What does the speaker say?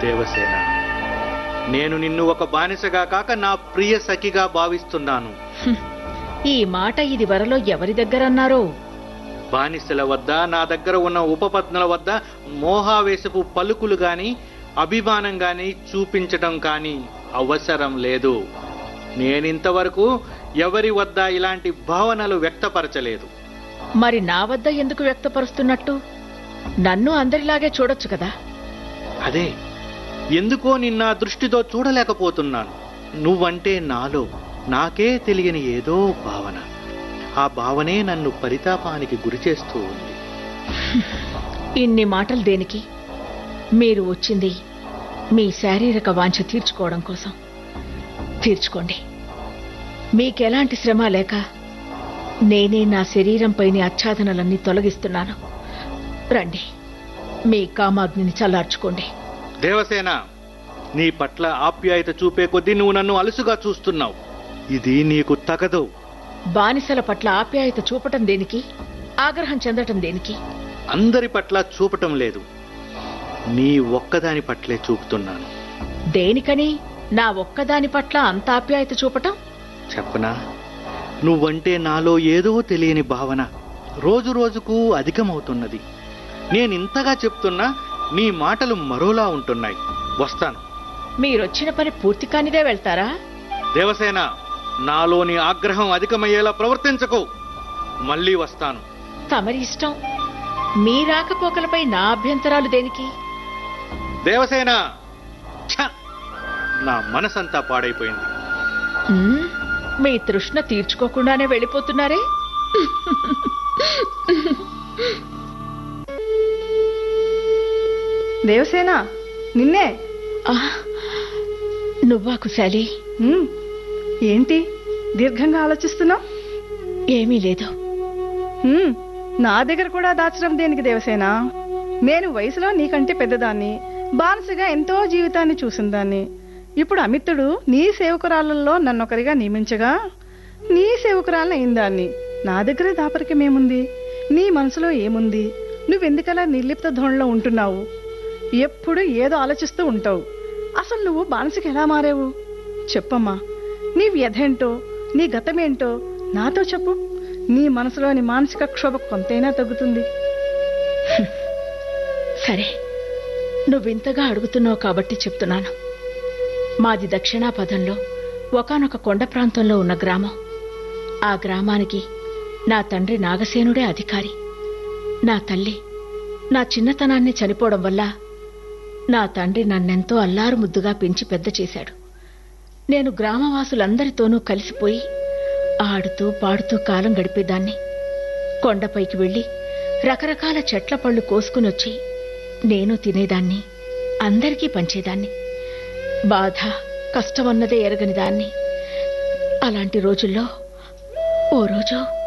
దేవసేన, నేను నిన్ను ఒక బానిసగా కాక నా ప్రియ సఖిగా భావిస్తున్నాను. ఈ మాట ఇది వరలో ఎవరి దగ్గర అన్నారో? బానిసల వద్ద, నా దగ్గర ఉన్న ఉపపత్నుల వద్ద మోహావేశపు పలుకులు గాని అభిమానం గాని చూపించటం కానీ అవసరం లేదు. నేనింతవరకు ఎవరి వద్ద ఇలాంటి భావనలు వ్యక్తపరచలేదు. మరి నా వద్ద ఎందుకు వ్యక్తపరుస్తున్నట్టు? నన్ను అందరిలాగే చూడొచ్చు కదా. అదే, ఎందుకో నిన్న దృష్టితో చూడలేకపోతున్నాను. నువ్వంటే నాలో నాకే తెలియని ఏదో భావన. ఆ భావనే నన్ను పరితాపానికి గురిచేస్తూ ఉంది. ఇన్ని మాటలు దేనికి? మీరు వచ్చింది మీ శారీరక వాంఛ తీర్చుకోవడం కోసం. తీర్చుకోండి. మీకెలాంటి శ్రమ లేక నేనే నా శరీరంపైని ఆచ్ఛాదనలన్నీ తొలగిస్తున్నాను. రండి, మీ కామాగ్నిని చల్లార్చుకోండి. దేవసేన, నీ పట్ల ఆప్యాయత చూపే కొద్దీ నువ్వు నన్ను అలుసుగా చూస్తున్నావు. ఇది నీకు తగదు. బానిసల పట్ల ఆప్యాయత చూపటం దేనికి? ఆగ్రహం చెందటం దేనికి? అందరి పట్ల చూపటం లేదు, నీ ఒక్కదాని పట్లే చూపుతున్నాను. దేనికని నా ఒక్కదాని పట్ల అంత ఆప్యాయత చూపటం? చెప్పనా? నువ్వంటే నాలో ఏదో తెలియని భావన రోజు రోజుకు అధికమవుతున్నది. నేనింతగా చెప్తున్నా నీ మాటలు మరోలా ఉంటున్నాయి. వస్తాను. మీరొచ్చిన పని పూర్తి కానిదే వెళ్తారా? దేవసేన, నాలోని ఆగ్రహం అధికమయ్యేలా ప్రవర్తించకు. మళ్ళీ వస్తాను. తమరి ఇష్టం. మీ రాకపోకలపై నా అభ్యంతరాలు దేనికి? దేవసేన, ఛ! నా మనసంతా పాడైపోయింది. మీ తృష్ణ తీర్చుకోకుండానే వెళ్ళిపోతున్నారే. దేవసేన, నిన్నే. నువ్వా కుశాలి? ఏంటి దీర్ఘంగా ఆలోచిస్తున్నావు? ఏమీ లేదు. నా దగ్గర కూడా దాచడం దేనికి దేవసేన? నేను వయసులో నీకంటే పెద్దదాన్ని, బానిసగా ఎంతో జీవితాన్ని చూసిందాన్ని. ఇప్పుడు అమిత్తుడు నీ సేవకురాళ్లలో నన్నొకరిగా నియమించగా నీ సేవకురాలను అయిందాన్ని. నా దగ్గర దాపరికమేముంది? నీ మనసులో ఏముంది? నువ్వెందుకలా నిర్లిప్త ధోరణిలో ఉంటున్నావు? ఎప్పుడు ఏదో ఆలోచిస్తూ ఉంటావు. అసలు నువ్వు బానిసకి ఎలా మారావు? చెప్పమ్మా, నీ వ్యధేంటో, నీ గతమేంటో నాతో చెప్పు. నీ మనసులోని మానసిక క్షోభ కొంతైనా తగ్గుతుంది. సరే, నువ్వింతగా అడుగుతున్నావు కాబట్టి చెప్తున్నాను. మాది దక్షిణాపథంలో ఒకానొక కొండ ప్రాంతంలో ఉన్న గ్రామం. ఆ గ్రామానికి నా తండ్రి నాగసేనుడే అధికారి. నా తల్లి నా చిన్నతనాన్ని చనిపోవడం వల్ల నా తండ్రి నన్నెంతో అల్లారు ముద్దుగా పెంచి పెద్ద చేశాడు. నేను గ్రామవాసులందరితోనూ కలిసిపోయి ఆడుతూ పాడుతూ కాలం గడిపేదాన్ని. కొండపైకి వెళ్లి రకరకాల చెట్ల పళ్ళు కోసుకునొచ్చి నేను తినేదాన్ని, అందరికీ పంచేదాన్ని. బాధ కష్టమన్నదే ఎరగని దాన్ని. అలాంటి రోజుల్లో ఓ రోజు